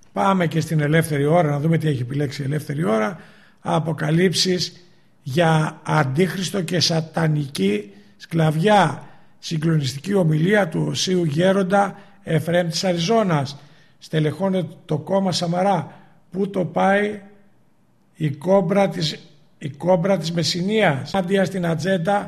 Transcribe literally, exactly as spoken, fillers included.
Πάμε και στην ελεύθερη ώρα να δούμε τι έχει επιλέξει η ελεύθερη ώρα. Αποκαλύψεις για αντίχριστο και σατανική σκλαβιά. Συγκλονιστική ομιλία του Οσίου Γέροντα Εφραίμ της Αριζόνας. Στελεχώνεται το κόμμα Σαμαρά. Πού το πάει η κόμπρα της, η κόμπρα της Μεσσηνίας. Αντία στην ατζέντα